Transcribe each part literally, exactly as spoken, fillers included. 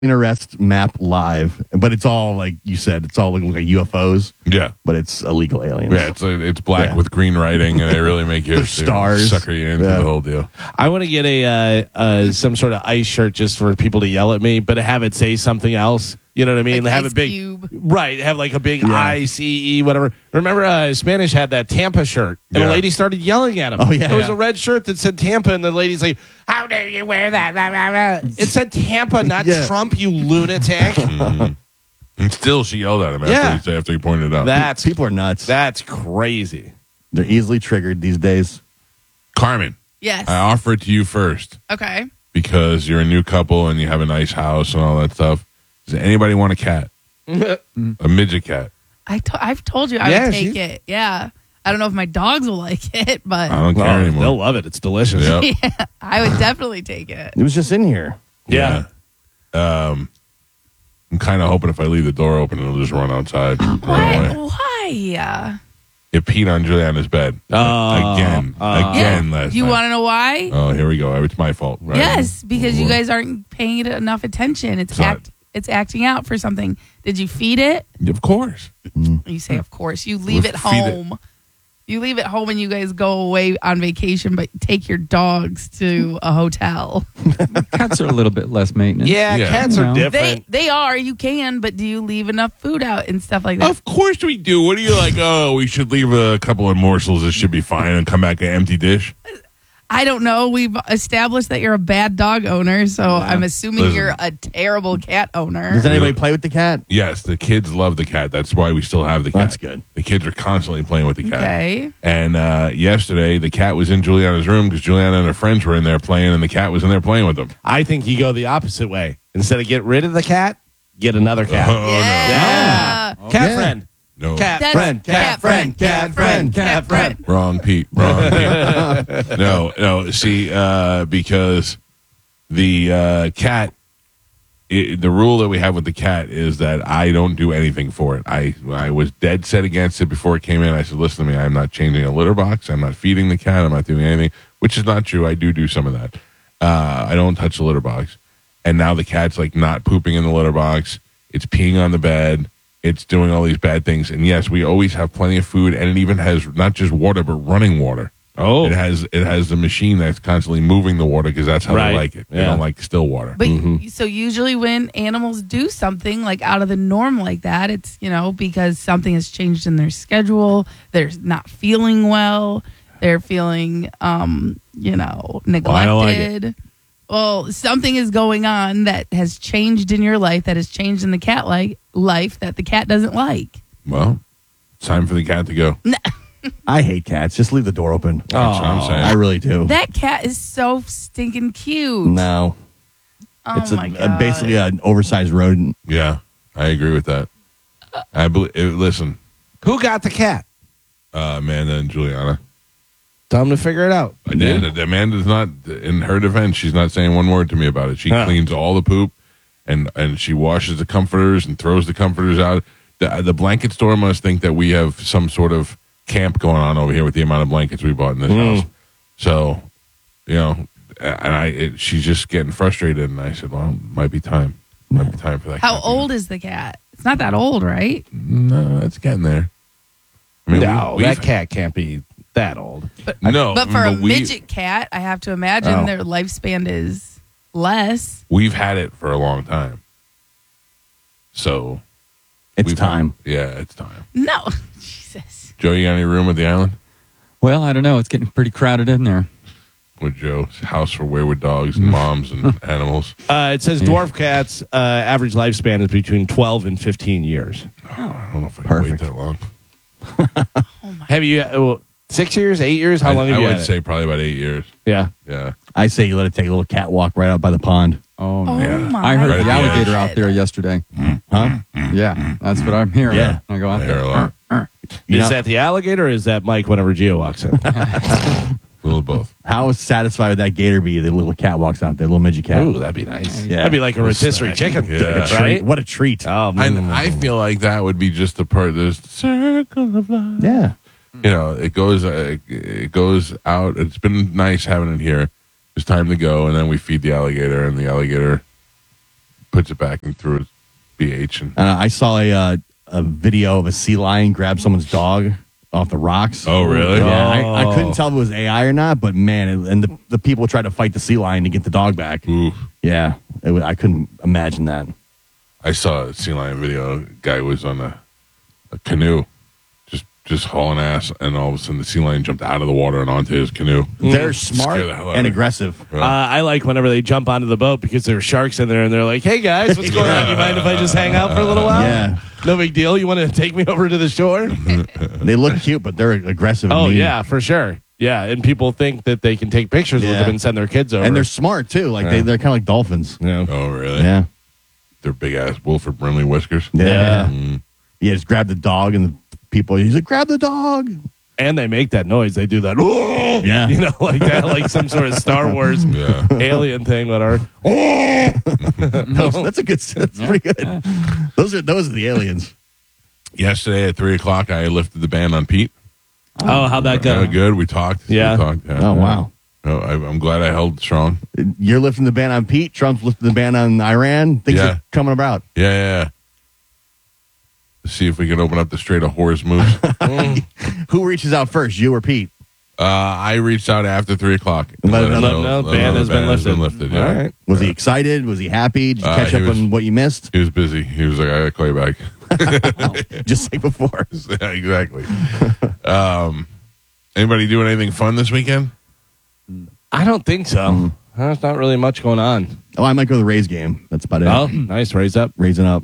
arrest map live, but it's all like you said, it's all looking like U F Os. Yeah, but it's illegal aliens. yeah. It's it's black Yeah. with green writing, and they really make you stars. sucker you into Yeah. the whole deal. I want to get a uh, uh, some sort of ice shirt just for people to yell at me, but have it say something else. You know what I mean? Like have Ice a big Cube. right. Have like a big Yeah. I C E whatever. Remember, uh, Spanish had that Tampa shirt, and Yeah. a lady started yelling at him. Oh, yeah. it was Yeah. a red shirt that said Tampa, and the lady's like, "How dare you wear that?" Blah, blah, blah. It said Tampa, not Yeah. Trump. You lunatic. And still, she yelled at him after, Yeah. he, after he pointed it out. That's People are nuts. that's crazy. They're easily triggered these days. Carmen, Yes. I offer it to you first Okay. because you're a new couple and you have a nice house and all that stuff. Does anybody want a cat? A midget cat? I to- I've told you I Yeah, would take she- it. Yeah. I don't know if my dogs will like it, but I don't care Well, anymore. they'll love it. It's delicious. Yep. yeah, I would definitely take it. It was just in here. Yeah. Yeah. Um, I'm kind of hoping if I leave the door open, it'll just run outside. Run Why? away. Why? It peed on Juliana's bed. Oh. again. Oh. again Yeah. last You night. want to know why? Oh, here we go. It's my fault. Right? Yes, because you Well, guys aren't paying it enough attention. It's It's not. act. It's acting out for something. Did you feed it? Of course. You say, of course. You leave We'll it feed it. home. You leave it home and you guys go away on vacation, but take your dogs to a hotel. Cats are a little bit less maintenance. Yeah, Yeah. cats You are know. They different. they are. You can, but do you leave enough food out and stuff like that? Of course we do. What are you like? Oh, we should leave a couple of morsels. It should be fine, and come back an empty dish. I don't know. We've established that you're a bad dog owner, so I'm assuming Listen. you're a terrible cat owner. Does anybody play with the cat? Yes, the kids love the cat. That's why we still have the cat. That's good. The kids are constantly playing with the cat. Okay. And uh, yesterday, the cat was in Juliana's room because Juliana and her friends were in there playing, and the cat was in there playing with them. I think you go the opposite way. Instead of get rid of the cat, get another cat. Oh, Yeah. Cat Yeah. friend. no. No. Cat That's- friend. cat friend, cat friend, cat friend. Wrong, Pete. Wrong, Pete. no, no. See, uh, because the uh, cat, it, the rule that we have with the cat is that I don't do anything for it. I I was dead set against it before it came in. I said, listen to me. I'm not changing a litter box. I'm not feeding the cat. I'm not doing anything, which is not true. I do do some of that. Uh, I don't touch the litter box. And now the cat's like not pooping in the litter box. It's peeing on the bed. It's doing all these bad things. And yes, we always have plenty of food, and it even has not just water, but running water. Oh. It has it has the machine that's constantly moving the water because that's how Right. they like it. They Yeah. don't like still water. But so usually when animals do something like out of the norm like that, it's, you know, because something has changed in their schedule. They're not feeling well. They're feeling, um, you know, neglected. I don't like it. Well, something is going on that has changed in your life, that has changed in the cat like life that the cat doesn't like. Well, it's time for the cat to go. I hate cats. Just leave the door open. That's what I'm saying. I really do. That cat is so stinking cute. No. Oh It's a, my a- god! basically an oversized rodent. Yeah, I agree with that. I believe. Listen, Who got the cat? uh, Amanda and Juliana. Tell them to figure it out. Amanda, Amanda's not, in her defense, she's not saying one word to me about it. She Huh. cleans all the poop, and and she washes the comforters and throws the comforters out. The, the blanket store must think that we have some sort of camp going on over here with the amount of blankets we bought in this Mm. house. So, you know, and I, it, she's just getting frustrated, and I said, "Well, it might be time. Might be time for that." How cat to go." old is the cat? It's not that old, right? No, it's getting there. I mean, No, we- that we've- cat can't be that old. No, But for a we- midget cat, I have to imagine Oh. their lifespan is less. We've had it for a long time. So It's we've time. had- yeah, it's time. No, Jesus. Joe, you got any room at the island? Well, I don't know. It's getting pretty crowded in there. With Joe's house for wayward dogs and moms and animals. Uh, it says dwarf cats' uh, average lifespan is between twelve and fifteen years. I don't know if I can wait Perfect. that long. Oh my. Have you, uh, well, six years, eight years? How I, long have I you would had say probably about eight years. it? Yeah. Yeah. I say you let it take a little catwalk right out by the pond. Oh, no. Oh Yeah. my. I heard Right at the the alligator God. out there yesterday. Huh? Yeah, that's what I'm hearing. Yeah. I go out I hear a there. lot. You is know- that the alligator or is that Mike whenever Gio walks in? A little of both. How satisfied would that gator be? The little cat walks out there, little midget cat. Ooh, that'd be nice. Yeah. That'd be like a rotisserie chicken. Yeah. Right? What a treat. Oh, And mm. I feel like that would be just the part. There's circle of life. Yeah. You know, it goes. Uh, it goes out. It's been nice having it here. It's time to go, and then we feed the alligator, and the alligator puts it back and threw it B H. And Uh, I saw a uh, a video of a sea lion grab someone's dog off the rocks. Oh, really? Yeah, I, I Oh. couldn't tell if it was A I or not, but man, it, and the, the people tried to fight the sea lion to get the dog back. Ooh. Yeah, it, wa- I couldn't imagine that. I saw a sea lion video. A guy was on a, a canoe, just just hauling ass, and all of a sudden the sea lion jumped out of the water and onto his canoe. They're smart Scare the hell out and of me. aggressive. Uh, I like whenever they jump onto the boat because there are sharks in there and they're like, hey guys, what's going on? You mind if I just hang out for a little while? Yeah. No big deal. You want to take me over to the shore? They look cute, but they're aggressive. and Oh, mean. yeah, for sure. Yeah, and people think that they can take pictures with Yeah. them and send their kids over. And they're smart too. Like they, they're kind of like dolphins. yeah. Oh, really? Yeah. Their big ass Wilford Brimley whiskers. Yeah. Mm. Yeah, just grab the dog and the people. He's like, grab the dog. And they make that noise. They do that. Yeah. You know, like that, like some sort of Star Wars Yeah. alien thing. Whatever. Those- that's a good. That's pretty good. Those are those are the aliens. Yesterday at three o'clock, I lifted the ban on Pete. Oh, how'd that go? Uh, good. We talked. Yeah. We talked. Yeah. Oh wow. Oh, I, I'm glad I held strong. You're lifting the ban on Pete. Trump's lifting the ban on Iran. Things Yeah. are coming about. Yeah, yeah, yeah. Let's see if we can open up the Strait of Horus Moose. uh, Who reaches out first, you or Pete? I reached out after three o'clock. and Let let him him know. know- No, let him ban know has the been lifted. lifted, yeah. All right. Was he excited? Was he happy? Did you Uh, catch he up was- on what you missed? He was busy. He was like, I gotta call you back. Just like before. Yeah, exactly. um, anybody doing anything fun this weekend? I don't think so. There's not really much going on. Oh, I might go to the Rays game. That's about it. Oh, nice. Raise up. Raising up.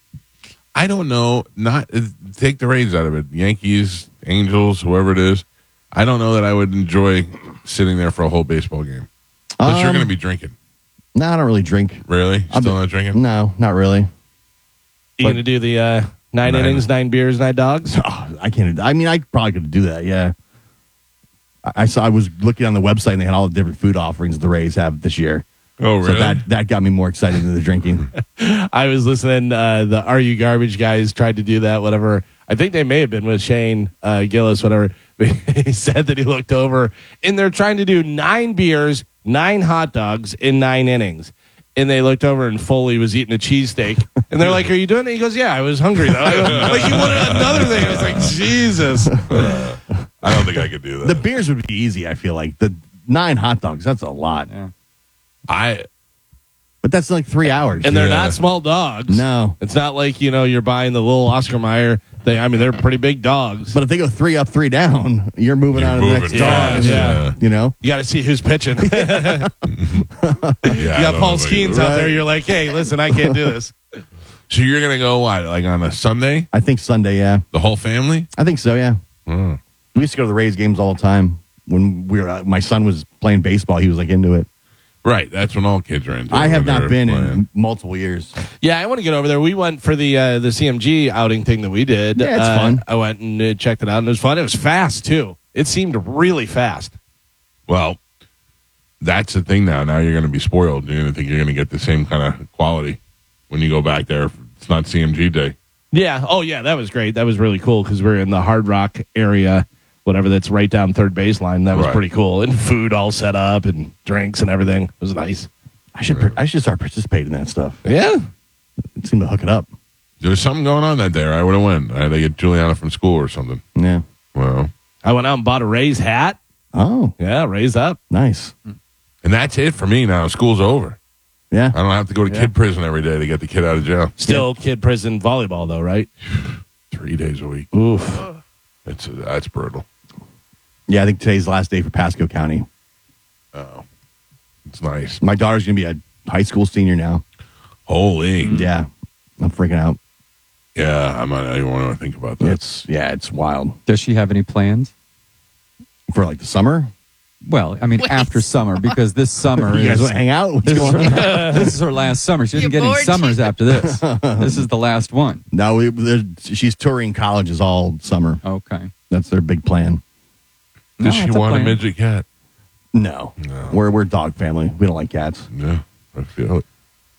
I don't know. Not uh, take the Rays out of it. Yankees, Angels, whoever it is. I don't know that I would enjoy sitting there for a whole baseball game. But you're Um, going to be drinking. No, I don't really drink. Really? I'm- Still not drinking? No, not really. You But- going to do the uh, nine, Nine. innings, nine beers, nine dogs? Oh, I can't. I mean, I probably could do that. Yeah. I, I saw. I was looking on the website and they had all the different food offerings the Rays have this year. Oh, really? So that that got me more excited than the drinking. I was listening. Uh, the Are You Garbage guys tried to do that. Whatever. I think they may have been with Shane uh, Gillis. Whatever. He said that he looked over and they're trying to do nine beers, nine hot dogs in nine innings. And they looked over and Foley was eating a cheesesteak. And they're like, "Are you doing it?" He goes, "Yeah, I was hungry though." I go, like you wanted another thing. I was like, Jesus. I don't think I could do that. The beers would be easy. I feel like the nine hot dogs. That's a lot. Yeah. I But that's like three hours. And they're Yeah. not small dogs. No. It's not like, you know, you're buying the little Oscar Mayer thing. I mean, they're pretty big dogs. But if they go three up, three down, you're moving You're on to the moving next fast. dog. Yeah. You know. You got to see who's pitching. you yeah, I got don't Paul know if I could Skeens do out that. there. You're like, hey, listen, I can't do this. So you're gonna go what? Like on a Sunday? I think Sunday. Yeah. The whole family? I think so. Yeah. Hmm. We used to go to the Rays games all the time when we were. Uh, my son was playing baseball. He was like into it. Right. That's when all kids are into. it, I have when not they're been playing. in multiple years. Yeah, I want to get over there. We went for the uh, the C M G outing thing that we did. Yeah, it's Uh, fun. I went and uh, checked it out, and it was fun. It was fast, too. It seemed really fast. Well, that's the thing now. Now you're going to be spoiled. You're going to think you're going to get the same kind of quality when you go back there. It's not C M G day. Yeah. Oh, yeah, that was great. That was really cool because we're in the Hard Rock area, whatever, that's right down third baseline. That was Right. pretty cool. And food all set up and drinks and everything. It was nice. I should. I should start participating in that stuff. Yeah. It seemed to hook it up. There was something going on that day. Or I would have won. I had to get Juliana from school or something. Yeah. Well, I went out and bought a Rays hat. Oh, Yeah, Rays up. nice. and that's it for me now. School's over. Yeah. I don't have to go to Yeah. kid prison every day to get the kid out of jail. Still kid prison volleyball, though, right? Three days a week. Oof. It's that's brutal. Yeah. I think today's the last day for Pasco County. Oh, it's nice. My daughter's gonna be a high school senior now. Holy. Yeah. I'm freaking out. Yeah, I'm not even want to think about that. It's yeah. It's wild Does she have any plans? for like the summer. Well, I mean, Wait, after summer, because this summer You guys is want to hang out? What's this, going on? is this is her last summer. She doesn't You're get any bored, summers she- after this. This is the last one. No, we, there- she's touring colleges all summer. Okay. That's their big plan. No, Does she that's a want a plan. midget cat? No, No. we're we're dog family. We don't like cats. Yeah, I feel it.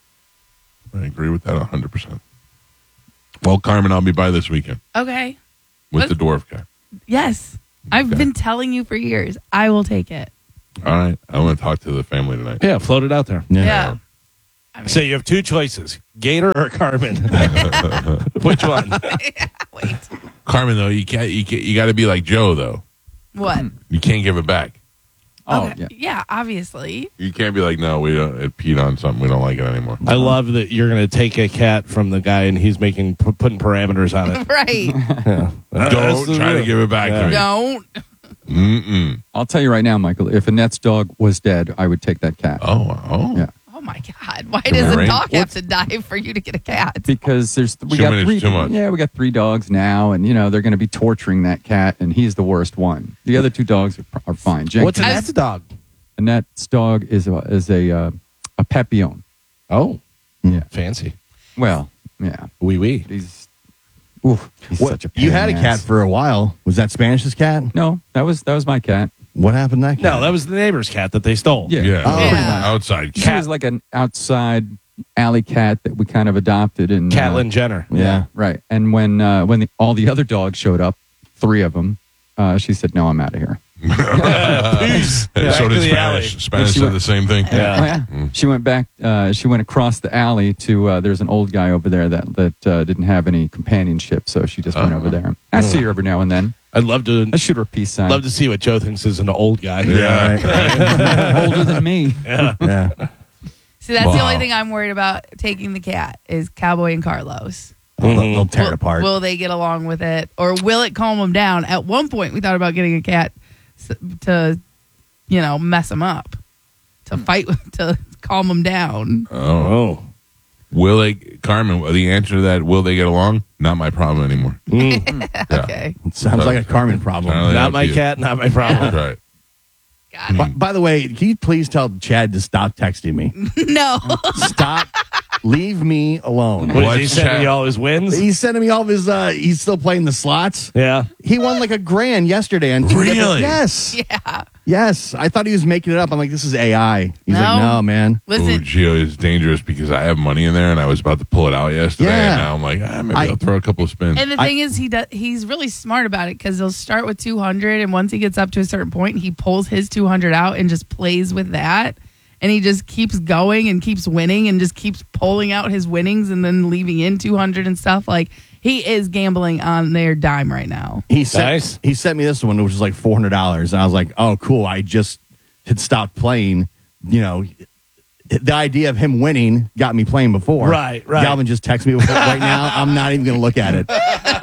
I agree with that one hundred percent. Well, Carmen, I'll be by this weekend Okay. with What? the dwarf cat. Yes. I've Okay. been telling you for years. I will take it. All right. I want to talk to the family tonight. Yeah, float it out there. Yeah. Yeah. I mean, So you have two choices: Gator or Carmen. Which one? wait, Carmen, though, you can't. You, can't, you got to be like Joe, though. what? You can't give it back. Oh, Okay. yeah. yeah, obviously. You can't be like, no, we don't. It peed on something. We don't like it anymore. I love that you're going to take a cat from the guy and he's making pu- putting parameters on it. Right. Don't try to give it back to me. Don't. Mm-mm. I'll tell you right now, Michael, if Annette's dog was dead, I would take that cat. Oh, oh. Yeah. Oh my God! Why Can we does a rank? dog have to die for you to get a cat? Because there's we Too got many- three too much. yeah we got three dogs now, and you know they're going to be torturing that cat, and he's the worst one. The other two dogs are, are fine. Jenkins, What's Annette's dog? Annette's dog is a is a uh, a Papillon. Oh, Yeah. fancy. Well, yeah, Wee wee. he's oof, he's What- such a pain you had a in the cat ass. for a while. Was that Spanish's cat? No, that was that was my cat. What happened to that cat? No, that was the neighbor's cat that they stole. Yeah, Yeah. Oh. Yeah. Outside. She was like an outside alley cat that we kind of adopted, and uh, Catelyn Jenner. Yeah. right. And when uh, when the, all the other dogs showed up, three of them, uh, she said, "No, I'm out of here." Peace. And Back so to did the Spanish. alley. Spanish She said went- the same thing. Yeah. Oh, yeah. She went back. Uh, she went across the alley to. Uh, there's an old guy over there that that uh, didn't have any companionship, so she just went Uh-huh. over there. I see her every now and then. I'd love to I shoot her a peace sign. love to see what Joe thinks is an old guy. Yeah. Right. older than me. Yeah. Yeah. See, that's the Wow. only thing I'm worried about taking the cat is Cowboy and Carlos. They'll, they'll tear will, it apart. Will they get along with it, or will it calm them down? At one point, we thought about getting a cat s- to, you know, mess them up, to fight, with- to calm them down. Oh. Oh. Will they, Carmen, the answer to that, will they get along? Not my problem anymore. Mm. Yeah. Okay, It sounds like a Carmen problem. Sounds Not up my to you. cat, not my That's problem. right. got it. By, by the way, can you please tell Chad to stop texting me? No, Stop. Leave me alone. What, is he What's sending chat- you all his wins? He's sending me all of his. Uh, he's still playing the slots. Yeah. He won like a grand yesterday on two different- Really? Yes. yeah. Yes. I thought he was making it up. I'm like, this is A I. He's like, No. no, man. Ooh, Listen, Gio is dangerous because I have money in there and I was about to pull it out yesterday. Yeah. And now I'm like, ah, maybe I- I'll throw a couple of spins. and the I- thing is, he does. He's really smart about it because he'll start with two hundred, and once he gets up to a certain point, he pulls his two hundred out and just plays with that. And he just keeps going and keeps winning and just keeps pulling out his winnings and then leaving in two hundred and stuff. Like, he is gambling on their dime right now. He sent, Nice. he sent me this one, which was like four hundred dollars. And I was like, oh, cool. I just had stopped playing. You know, the idea of him winning got me playing before. Right, right. Galvin just texted me before. Right now, I'm not even going to look at it.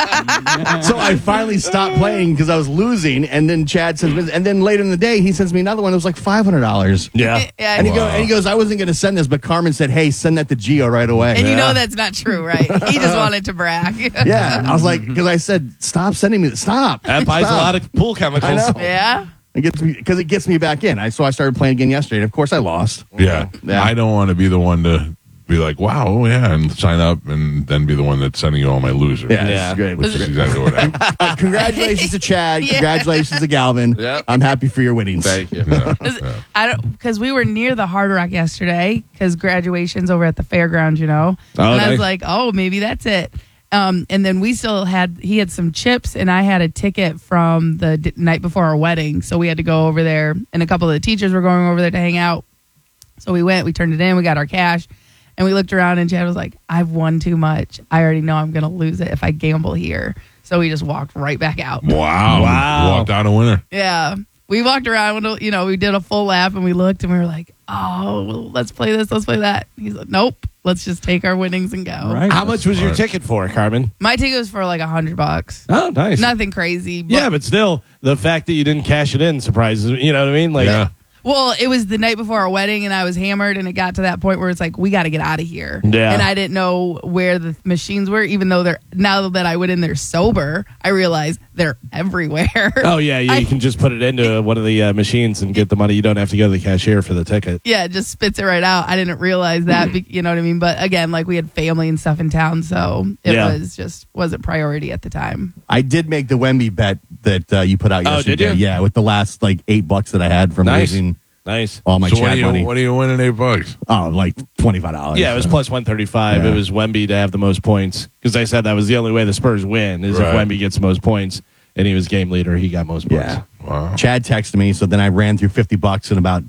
So I finally stopped playing because I was losing. And then Chad sends me, and then later in the day, he sends me another one that was like five hundred dollars. Yeah. Yeah, And he, go, Wow. and he goes, I wasn't going to send this, but Carmen said, hey, send that to Gio right away. and you know that's not true, right? He just wanted to brag. yeah. I was like, because I said, stop sending me this. Stop. That buys Stop. a lot of pool chemicals. I know. Yeah. It gets me because it gets me back in. I so I started playing again yesterday. And of course, I lost. yeah. Yeah. I don't want to be the one to be like, wow, oh, yeah, and sign up and then be the one that's sending you all my losers. Yeah, Yeah. it's great. Which is exactly what happened. Uh, congratulations to Chad. Yeah. Congratulations to Galvin. Yep. I'm happy for your winnings. you. Yeah. Is- I don't because we were near the Hard Rock yesterday because graduation's over at the fairgrounds, you know. Oh, and I was nice. like, oh, maybe that's it. Um, and then we still had he had some chips, and I had a ticket from the d- night before our wedding, so we had to go over there. And a couple of the teachers were going over there to hang out, so we went. We turned it in. We got our cash, and we looked around, and Chad was like, "I've won too much. I already know I'm going to lose it if I gamble here." So we just walked right back out. Wow. Wow. Walked out a winner. Yeah. We walked around, you know, we did a full lap and we looked and we were like, oh, well, let's play this, let's play that. He's like, nope, let's just take our winnings and go. Right. How much was your Smart. ticket for, Carmen? My ticket was for like a hundred bucks. Oh, nice. Nothing crazy. But, Yeah, but still, the fact that you didn't cash it in surprises me. You know what I mean? Like, Yeah. well, it was the night before our wedding and I was hammered and it got to that point where it's like, we got to get out of here. Yeah. And I didn't know where the machines were, even though they're, now that I went in there sober, I realized they're everywhere. oh yeah, you, I- you can just put it into one of the uh, machines and get the money. You don't have to go to the cashier for the ticket. Yeah, it just spits it right out. I didn't realize that, be- you know what I mean? But again, like we had family and stuff in town, so it Yeah. was just wasn't priority at the time. I did make the Wemby bet that uh, you put out Oh, yesterday. did you? Yeah, with the last like eight bucks that I had from Nice. losing Nice. all my So what Chad do, money. you, what do you win in eight bucks? Oh, like twenty five dollars. Yeah, it was plus one thirty five. Yeah. It was Wemby to have the most points because I said that was the only way the Spurs win is Right. if Wemby gets the most points, and he was game leader. He got most points. Yeah. Wow. Chad texted me, so then I ran through fifty bucks in about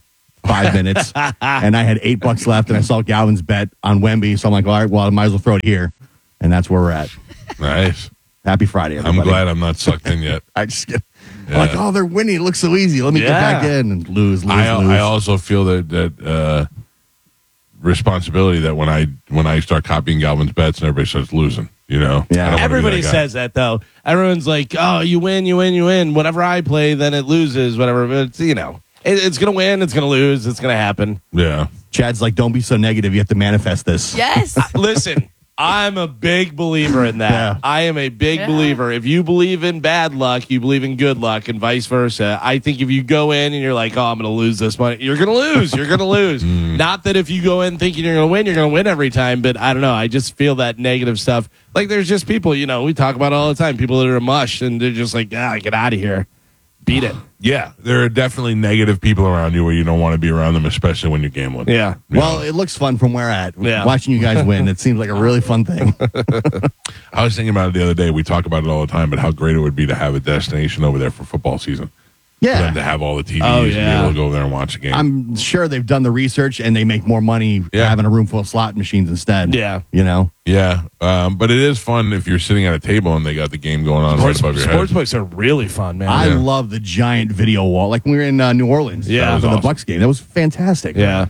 five minutes, and I had eight bucks left, and I saw Galvin's bet on Wemby, so I'm like, all right, well, I might as well throw it here, and that's where we're at. Nice. Happy Friday, everybody. I'm glad I'm not sucked in yet. I just get Yeah. I'm like, oh, they're winning. It looks so easy. Let me get Yeah. back in and lose, lose, I, lose. I also feel that that uh, responsibility that when I when I start copying Galvin's bets and everybody starts losing, you know. Yeah. I don't wanna be Everybody that guy. says that though. Everyone's like, "Oh, you win, you win, you win." Whatever I play, then it loses. Whatever, but it's, you know, it, it's gonna win. It's gonna lose. It's gonna happen. Yeah. Chad's like, don't be so negative. You have to manifest this. Yes. Listen, I'm a big believer in that. Yeah. I am a big Yeah. believer. If you believe in bad luck, you believe in good luck, and vice versa. I think if you go in and you're like, "Oh, I'm going to lose this money," you're going to lose. You're going to lose. Not that if you go in thinking you're going to win, you're going to win every time. But I don't know. I just feel that negative stuff. Like there's just people, you know, we talk about it all the time. People that are a mush, and they're just like, "Ah, get out of here, beat it." Yeah. There are definitely negative people around you where you don't want to be around them, especially when you're gambling. Yeah. Well, it looks fun from where at. Yeah. Watching you guys win, it seems like a really fun thing. I was thinking about it the other day. We talk about it all the time, but how great it would be to have a destination over there for football season. For them to Yeah. have all the T Vs Oh, and be yeah. able to go over there and watch a game. I'm sure they've done the research and they make more money Yeah. having a room full of slot machines instead. Yeah. You know? yeah. Um, but it is fun if you're sitting at a table and they got the game going on Sports, right above your sports head. books are really fun, man. I Yeah. love the giant video wall. Like when we were in uh, New Orleans. Yeah. That was That was the awesome. Bucks game. That was fantastic. Yeah.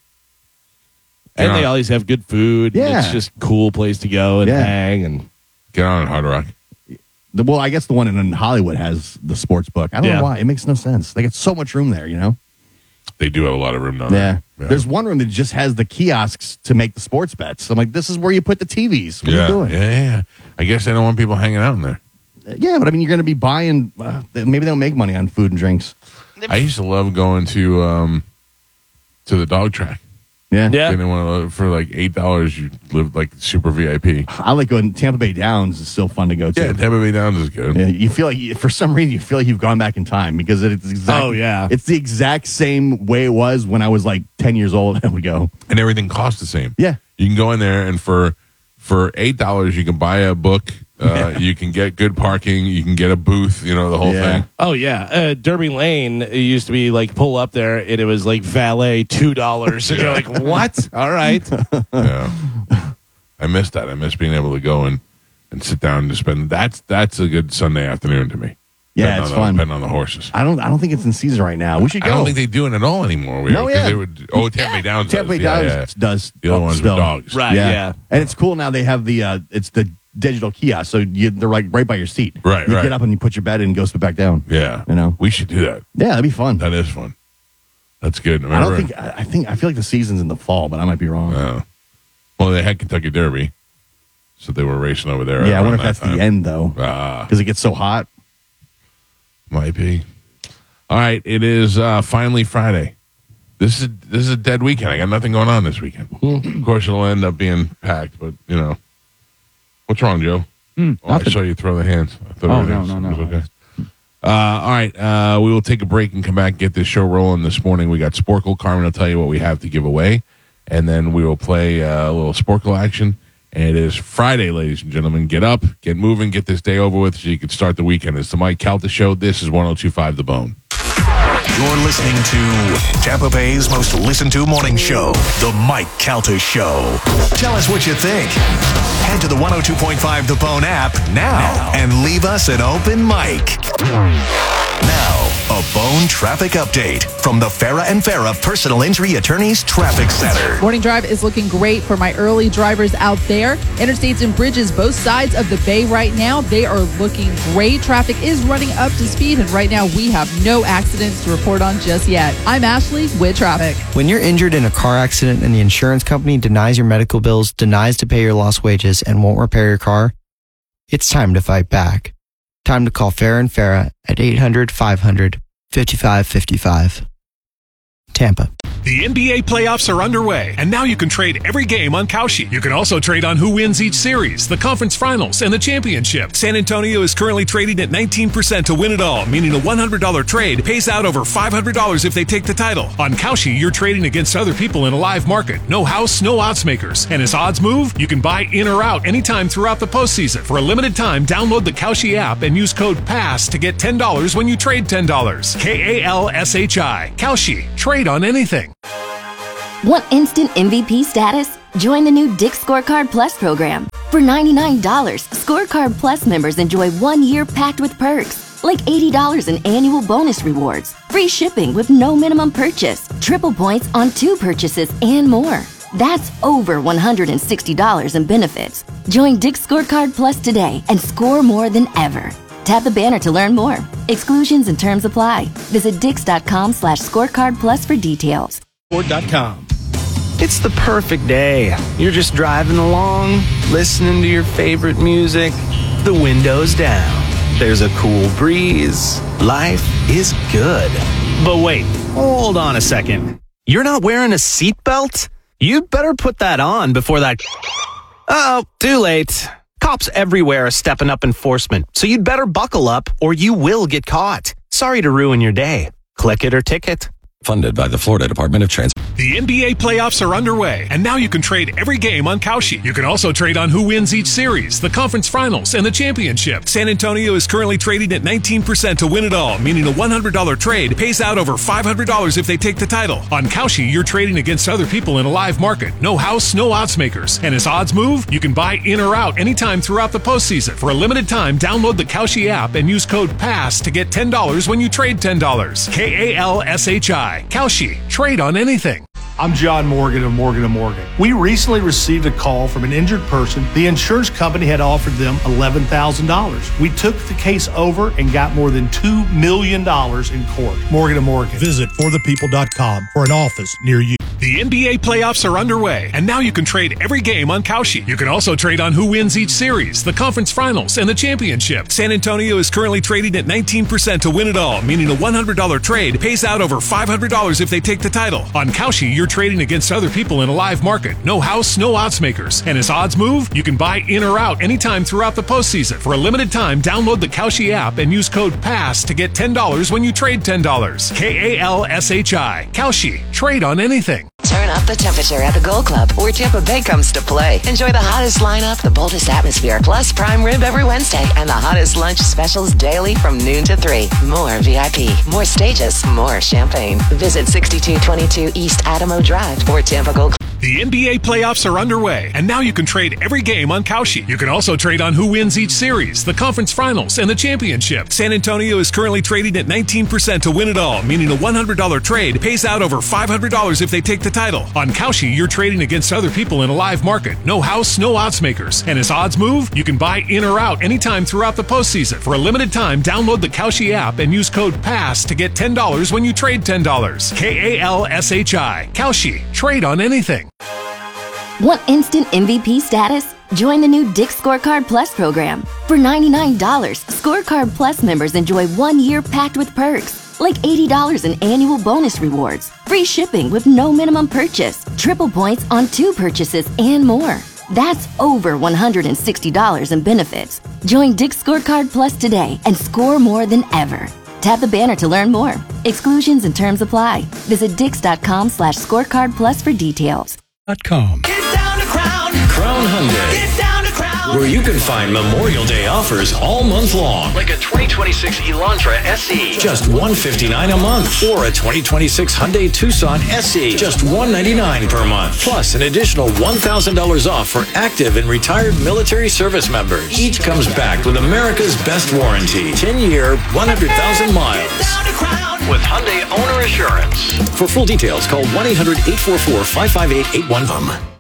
And Yeah. they always have good food. and Yeah. It's just a cool place to go and Yeah. hang. And Get on at Hard Rock. The, well, I guess the one in Hollywood has the sports book. I don't Yeah. know why. It makes no sense. They got so much room there, you know? They do have a lot of room down Yeah. there. Yeah. There's one room that just has the kiosks to make the sports bets. I'm like, this is where you put the T Vs. What yeah. are you doing? yeah, yeah, yeah. I guess they don't want people hanging out in there. Yeah, but I mean, you're going to be buying. Uh, maybe they'll make money on food and drinks. I used to love going to um, to the dog track. Yeah, yeah. Getting one of those for like eight dollars. You live like super V I P. I like going. Tampa Bay Downs is still fun to go to. Yeah, Tampa Bay Downs is good. Yeah, you feel like you- for some reason you feel like you've gone back in time because it's exact, Oh, yeah. it's the exact same way it was when I was like ten years old. And we go, And everything costs the same. yeah, You can go in there and for for eight dollars you can buy a book. Uh, you can get good parking. You can get a booth. You know the whole Yeah. thing. Oh yeah, uh, Derby Lane it used to be like pull up there and it was like valet two dollars. And you're like, what? All right. Yeah, I miss that. I miss being able to go and, and sit down and spend. That's that's a good Sunday afternoon to me. Yeah, Betting it's on the- fun. Betting on the horses. I don't. I don't think it's in season right now. We should I go. don't think they do it at all anymore. We, No, 'cause yeah. They would, oh, Tampa Bay Downs. Tampa Bay does. Yeah, Downs yeah. does. The other oh, ones still. with dogs. Right. Yeah. and it's cool now. They have the. Uh, it's the digital kiosk, so you, they're like right by your seat. Right, You right. get up and you put your bet in and go sit back down. Yeah. You know? We should do that. Yeah, that'd be fun. That is fun. That's good. I Remember? don't think. I I think. I feel like the season's in the fall, but I might be wrong. Uh, well, they had Kentucky Derby, so they were racing over there. yeah, I around wonder if that that's time. the end though, Ah, because it gets so hot. might be. All right, it is uh, finally Friday. This is this is a dead weekend. I got nothing going on this weekend. of course, it'll end up being packed, but you know, what's wrong, Joe? oh, I nothing. saw you throw the hands. I thought Oh, everything no, was- no, no. was okay. Uh, all right, uh, we will take a break and come back and get this show rolling this morning. We got Sporkle. Carmen will tell you what we have to give away, and then we will play uh, a little Sporkle action. And it is Friday, ladies and gentlemen. Get up, get moving, get this day over with so you can start the weekend. It's the Mike Calta Show. This is one oh two point five The Bone. You're listening to Tampa Bay's most listened to morning show, The Mike Calta Show. Tell us what you think. Head to the one oh two point five The Bone app now and leave us an open mic. Now, a Bone traffic update from the Farah and Farah Personal Injury Attorneys Traffic Center. Morning drive is looking great for my early drivers out there. Interstates and bridges, both sides of the bay right now, they are looking great. Traffic is running up to speed, and right now we have no accidents to report on just yet. I'm Ashley with traffic. When you're injured in a car accident and the insurance company denies your medical bills, denies to pay your lost wages, and won't repair your car, it's time to fight back. Time to call Farah and Farah at eight hundred, five hundred, fifty-five fifty-five. Tampa. The N B A playoffs are underway, and now you can trade every game on Kalshi. You can also trade on who wins each series, the conference finals, and the championship. San Antonio is currently trading at nineteen percent to win it all, meaning a one hundred dollars trade pays out over five hundred dollars if they take the title. On Kalshi, you're trading against other people in a live market. No house, no odds makers. And as odds move, you can buy in or out anytime throughout the postseason. For a limited time, download the Kalshi app and use code PASS to get ten dollars when you trade ten dollars. K A L S H I. Kalshi. Trade Trade on anything. Want instant M V P status? Join the new Dick's Scorecard Plus program. For ninety-nine dollars, Scorecard Plus members enjoy one year packed with perks, like eighty dollars in annual bonus rewards, free shipping with no minimum purchase, triple points on two purchases, and more. That's over one hundred sixty dollars in benefits. Join Dick's Scorecard Plus today and score more than ever. Tap the banner to learn more. Exclusions and terms apply. Visit dix.com slash scorecard plus for details. It's the perfect day. You're just driving along, listening to your favorite music, the windows down. There's a cool breeze. Life is good. But wait, hold on a second. You're not wearing a seatbelt? You'd better put that on before that... Uh-oh, too late. Cops everywhere are stepping up enforcement, so you'd better buckle up or you will get caught. Sorry to ruin your day. Click it or ticket. Funded by the Florida Department of Transportation. The N B A playoffs are underway, and now you can trade every game on Kalshi. You can also trade on who wins each series, the conference finals, and the championship. San Antonio is currently trading at nineteen percent to win it all, meaning a one hundred dollars trade pays out over five hundred dollars if they take the title. On Kalshi, you're trading against other people in a live market. No house, no odds makers. And as odds move, you can buy in or out anytime throughout the postseason. For a limited time, download the Kalshi app and use code PASS to get ten dollars when you trade ten dollars. K A L S H I. Kalshi. Trade on anything. I'm John Morgan of Morgan and Morgan. We recently received a call from an injured person. The insurance company had offered them eleven thousand dollars. We took the case over and got more than two million dollars in court. Morgan and Morgan. Visit for the people dot com for an office near you. The N B A playoffs are underway, and now you can trade every game on Kalshi. You can also trade on who wins each series, the conference finals, and the championship. San Antonio is currently trading at nineteen percent to win it all, meaning a one hundred dollars trade pays out over five hundred dollars if they take the title. On Kalshi, you're trading against other people in a live market. No house, no odds makers. And as odds move, you can buy in or out anytime throughout the postseason. For a limited time, download the Kalshi app and use code PASS to get ten dollars when you trade ten dollars. K A L S H I. Kalshi. Trade on anything. Turn up the temperature at the Gold Club, where Tampa Bay comes to play. Enjoy the hottest lineup, the boldest atmosphere, plus prime rib every Wednesday, and the hottest lunch specials daily from noon to three. More V I P, more stages, more champagne. Visit sixty-two twenty-two East Adamo Drive or Tampa Gold Club. The N B A playoffs are underway, and now you can trade every game on Kalshi. You can also trade on who wins each series, the conference finals, and the championship. San Antonio is currently trading at nineteen percent to win it all, meaning a one hundred dollars trade pays out over five hundred dollars if they take the title. On Kalshi, you're trading against other people in a live market. No house, no odds makers. And as odds move, you can buy in or out anytime throughout the postseason. For a limited time, download the Kalshi app and use code PASS to get ten dollars when you trade ten dollars. K A L S H I. Kalshi. Trade on anything. Want instant M V P status? Join the new Dick's Scorecard Plus program. For ninety-nine dollars, Scorecard Plus members enjoy one year packed with perks, like eighty dollars in annual bonus rewards, free shipping with no minimum purchase, triple points on two purchases, and more. That's over one hundred sixty dollars in benefits. Join Dick's Scorecard Plus today and score more than ever. Tap the banner to learn more. Exclusions and terms apply. Visit dix.com slash scorecard plus for details. .com. Get down to Crown. Crown Hyundai. Get down to Crown. Where you can find Memorial Day offers all month long. Like a twenty twenty-six Elantra S E. Just one hundred fifty-nine dollars a month. Or a twenty twenty-six Hyundai Tucson S E. Just one hundred ninety-nine dollars per month. Plus an additional one thousand dollars off for active and retired military service members. Each comes backed with America's best warranty. ten-year, one hundred thousand miles. With Hyundai Owner Assurance. For full details, call one eight hundred eight four four five five eight eight one.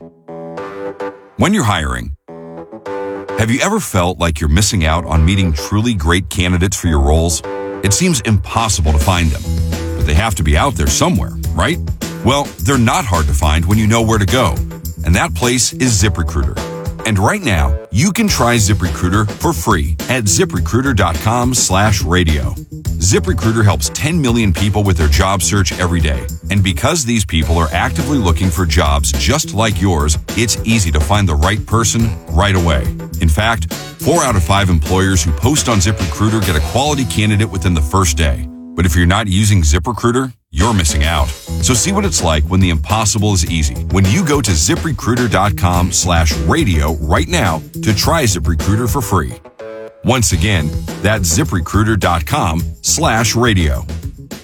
When you're hiring, have you ever felt like you're missing out on meeting truly great candidates for your roles? It seems impossible to find them, but they have to be out there somewhere, right? Well, they're not hard to find when you know where to go, and that place is ZipRecruiter. And right now, you can try ZipRecruiter for free at ZipRecruiter.com slash radio. ZipRecruiter helps ten million people with their job search every day. And because these people are actively looking for jobs just like yours, it's easy to find the right person right away. In fact, four out of five employers who post on ZipRecruiter get a quality candidate within the first day. But if you're not using ZipRecruiter, you're missing out. So see what it's like when the impossible is easy. When you go to ZipRecruiter.com slash radio right now to try ZipRecruiter for free. Once again, that's ZipRecruiter.com slash radio.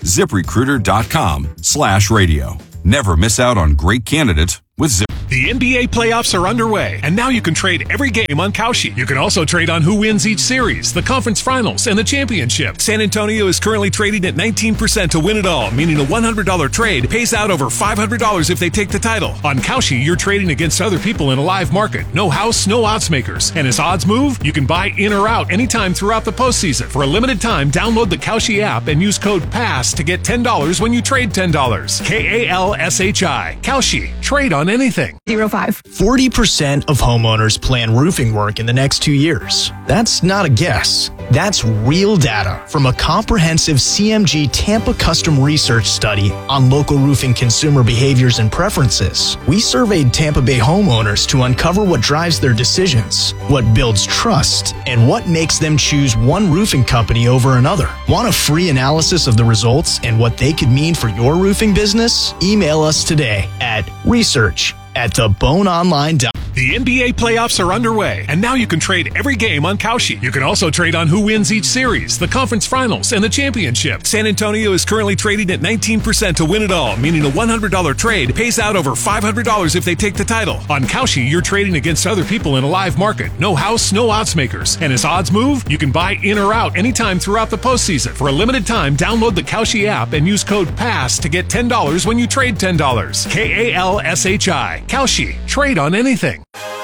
ZipRecruiter.com slash radio. Never miss out on great candidates with Zip. The N B A playoffs are underway, and now you can trade every game on Kalshi. You can also trade on who wins each series, the conference finals, and the championship. San Antonio is currently trading at nineteen percent to win it all, meaning a one hundred dollars trade pays out over five hundred dollars if they take the title. On Kalshi, you're trading against other people in a live market. No house, no odds makers. And as odds move, you can buy in or out anytime throughout the postseason. For a limited time, download the Kalshi app and use code PASS to get ten dollars when you trade ten dollars. K A L S H I. Kalshi. Trade on anything. Zero five. forty percent of homeowners plan roofing work in the next two years. That's not a guess. That's real data from a comprehensive C M G Tampa custom research study on local roofing consumer behaviors and preferences. We surveyed Tampa Bay homeowners to uncover what drives their decisions, what builds trust, and what makes them choose one roofing company over another. Want a free analysis of the results and what they could mean for your roofing business? Email us today at research at the bone online dot com. The N B A playoffs are underway, and now you can trade every game on Kalshi. You can also trade on who wins each series, the conference finals, and the championship. San Antonio is currently trading at nineteen percent to win it all, meaning a one hundred dollars trade pays out over five hundred dollars if they take the title. On Kalshi, you're trading against other people in a live market. No house, no odds makers. And as odds move, you can buy in or out anytime throughout the postseason. For a limited time, download the Kalshi app and use code PASS to get ten dollars when you trade ten dollars. K A L S H I. Kalshi. Trade on anything.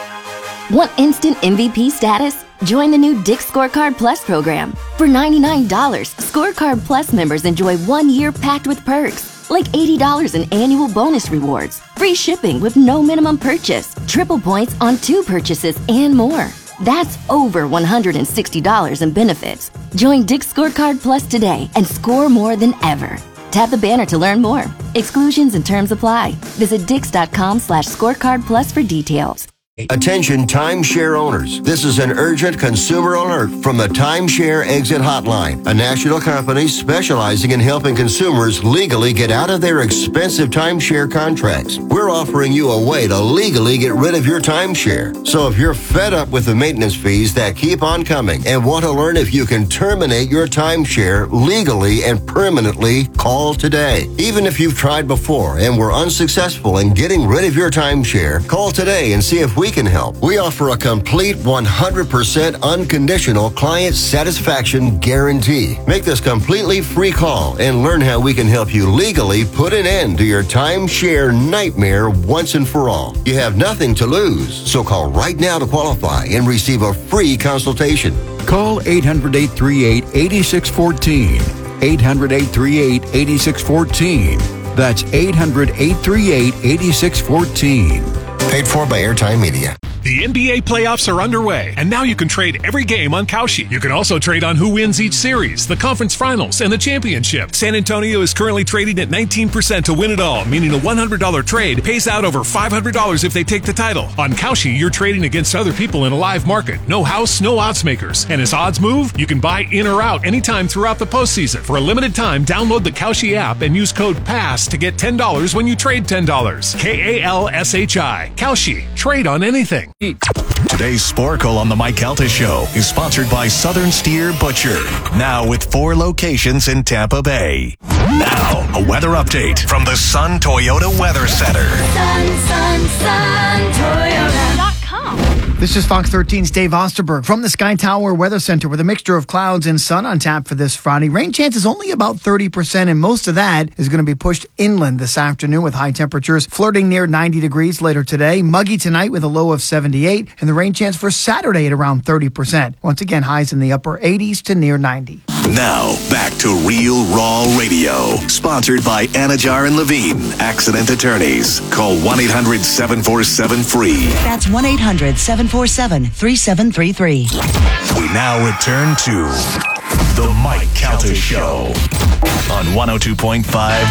Want instant M V P status? Join the new Dick's Scorecard Plus program. For ninety-nine dollars, Scorecard Plus members enjoy one year packed with perks, like eighty dollars in annual bonus rewards, free shipping with no minimum purchase, triple points on two purchases, and more. That's over one hundred sixty dollars in benefits. Join Dick's Scorecard Plus today and score more than ever. Tap the banner to learn more. Exclusions and terms apply. Visit dix.com slash scorecard plus for details. Attention timeshare owners. This is an urgent consumer alert from the Timeshare Exit Hotline, a national company specializing in helping consumers legally get out of their expensive timeshare contracts. We're offering you a way to legally get rid of your timeshare. So if you're fed up with the maintenance fees that keep on coming and want to learn if you can terminate your timeshare legally and permanently, call today. Even if you've tried before and were unsuccessful in getting rid of your timeshare, call today and see if we can help. We offer a complete one hundred percent unconditional client satisfaction guarantee. Make this completely free call and learn how we can help you legally put an end to your timeshare nightmare once and for all. You have nothing to lose, so call right now to qualify and receive a free consultation. Call eight hundred, eight three eight, eight six one four. eight hundred, eight three eight, eight six one four. That's eight hundred, eight three eight, eight six one four. Paid for by Airtime Media. The N B A playoffs are underway, and now you can trade every game on Kalshi. You can also trade on who wins each series, the conference finals, and the championship. San Antonio is currently trading at nineteen percent to win it all, meaning a one hundred dollars trade pays out over five hundred dollars if they take the title. On Kalshi, you're trading against other people in a live market. No house, no odds makers. And as odds move, you can buy in or out anytime throughout the postseason. For a limited time, download the Kalshi app and use code PASS to get ten dollars when you trade ten dollars. K A L S H I. Kalshi. Trade on anything. Today's Sporkle on the Mike Calta Show is sponsored by Southern Steer Butcher. Now with four locations in Tampa Bay. Now, a weather update from the Sun Toyota Weather Center. Sun, sun, sun, Toyota dot com. This is Fox thirteen's Dave Osterberg from the Sky Tower Weather Center with a mixture of clouds and sun on tap for this Friday. Rain chance is only about thirty percent, and most of that is going to be pushed inland this afternoon with high temperatures flirting near ninety degrees later today. Muggy tonight with a low of seventy-eight, and the rain chance for Saturday at around thirty percent. Once again, highs in the upper eighties to near ninety. Now, back to Real Raw Radio. Sponsored by Anajar and Levine, accident attorneys. Call one eight hundred, seven four seven, free. That's one eight hundred, seven four seven, three seven three three. We now return to The Mike Calta Show on one oh two point five